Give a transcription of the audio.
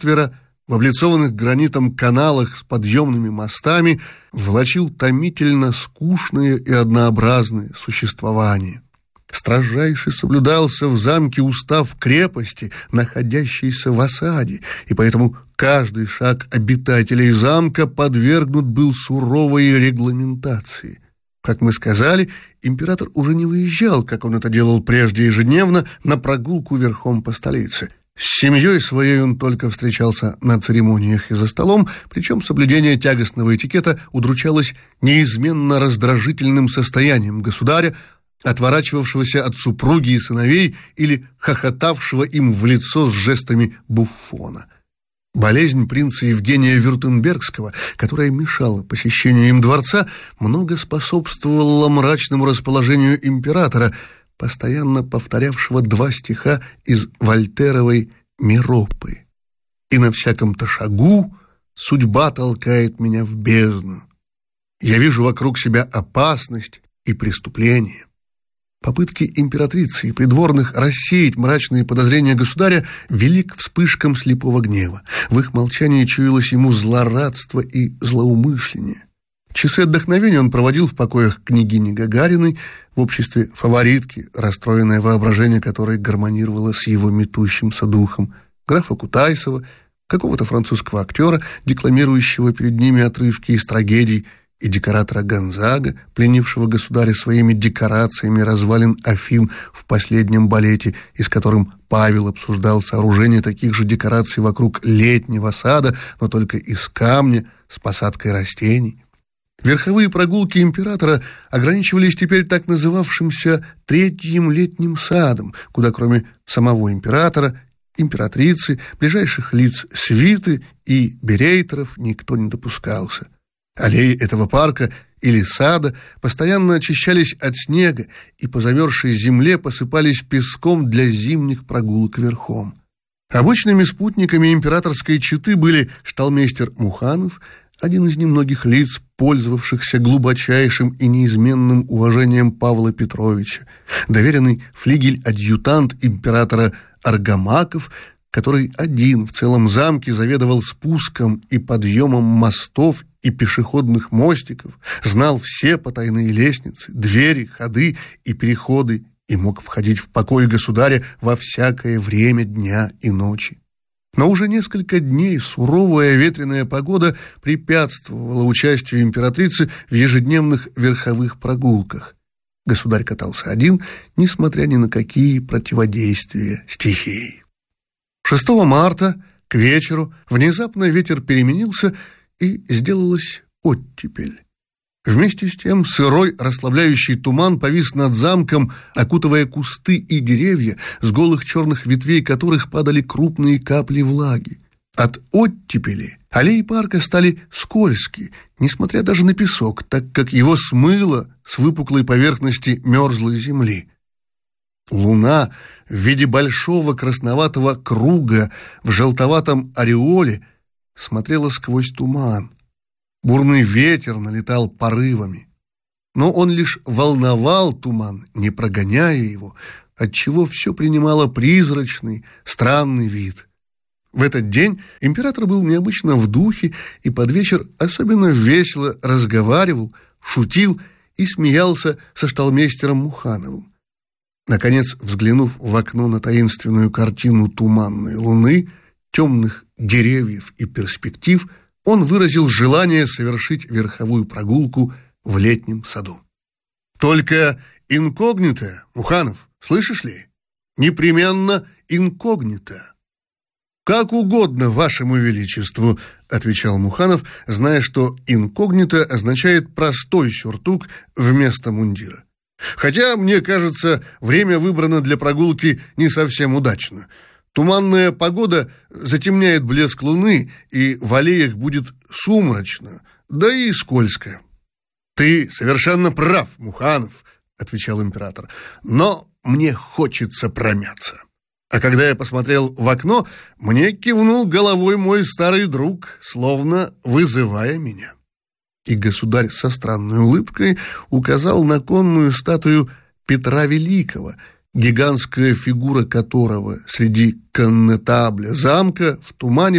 бруствера в облицованных гранитом каналах с подъемными мостами влачил томительно скучное и однообразное существование. Строжайше соблюдался в замке устав крепости, находящейся в осаде, и поэтому каждый шаг обитателей замка подвергнут был суровой регламентации. Как мы сказали, император уже не выезжал, как он это делал прежде ежедневно, на прогулку верхом по столице. С семьей своей он только встречался на церемониях и за столом, причем соблюдение тягостного этикета удручалось неизменно раздражительным состоянием государя, отворачивавшегося от супруги и сыновей или хохотавшего им в лицо с жестами буффона. Болезнь принца Евгения Вюртембергского, которая мешала посещению им дворца, много способствовала мрачному расположению императора, постоянно повторявшего 2 стиха из Вольтеровой «Меропы». «И на всяком-то шагу судьба толкает меня в бездну. Я вижу вокруг себя опасность и преступление». Попытки императрицы и придворных рассеять мрачные подозрения государя вели к вспышкам слепого гнева. В их молчании чуялось ему злорадство и злоумышление. Часы отдохновения он проводил в покоях княгини Гагариной, в обществе фаворитки, расстроенное воображение которой гармонировало с его метущимся духом, графа Кутайсова, какого-то французского актера, декламирующего перед ними отрывки из трагедий, и декоратора Гонзага, пленившего государя своими декорациями развалин Афин в последнем балете, и с которым Павел обсуждал сооружение таких же декораций вокруг летнего сада, но только из камня с посадкой растений. Верховые прогулки императора ограничивались теперь так называвшимся третьим летним садом, куда кроме самого императора, императрицы, ближайших лиц свиты и берейтеров никто не допускался. Аллеи этого парка или сада постоянно очищались от снега и по замерзшей земле посыпались песком для зимних прогулок верхом. Обычными спутниками императорской четы были шталмейстер Муханов, один из немногих лиц, пользовавшихся глубочайшим и неизменным уважением Павла Петровича, доверенный флигель-адъютант императора Аргамаков, который один в целом замке заведовал спуском и подъемом мостов и пешеходных мостиков, знал все потайные лестницы, двери, ходы и переходы и мог входить в покой государя во всякое время дня и ночи. Но уже несколько дней суровая ветреная погода препятствовала участию императрицы в ежедневных верховых прогулках. Государь катался один, несмотря ни на какие противодействия стихии. 6 марта к вечеру внезапно ветер переменился, и сделалась оттепель. Вместе с тем сырой расслабляющий туман повис над замком, окутывая кусты и деревья, с голых черных ветвей которых падали крупные капли влаги. От оттепели аллеи парка стали скользки, несмотря даже на песок, так как его смыло с выпуклой поверхности мерзлой земли. Луна в виде большого красноватого круга в желтоватом ореоле смотрела сквозь туман. Бурный ветер налетал порывами. Но он лишь волновал туман, не прогоняя его, отчего все принимало призрачный, странный вид. В этот день император был необычно в духе и под вечер особенно весело разговаривал, шутил и смеялся со шталмейстером Мухановым. Наконец, взглянув в окно на таинственную картину туманной луны, темных деревьев и перспектив, он выразил желание совершить верховую прогулку в летнем саду. «Только инкогнито, Муханов, слышишь ли? Непременно инкогнито». «Как угодно вашему величеству», — отвечал Муханов, зная, что инкогнито означает простой сюртук вместо мундира. «Хотя, мне кажется, время выбрано для прогулки не совсем удачно. Туманная погода затемняет блеск луны, и в аллеях будет сумрачно, да и скользко». «Ты совершенно прав, Муханов», — отвечал император, «но мне хочется промяться». А когда я посмотрел в окно, мне кивнул головой мой старый друг, словно вызывая меня. И государь со странной улыбкой указал на конную статую Петра Великого, гигантская фигура которого среди коннетабля замка в тумане